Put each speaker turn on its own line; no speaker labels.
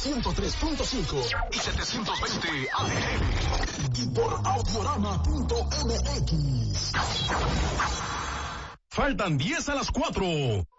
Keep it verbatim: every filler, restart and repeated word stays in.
ciento tres punto cinco y setecientos veinte A M. Y por audiorama punto m x.
Faltan diez a las cuatro.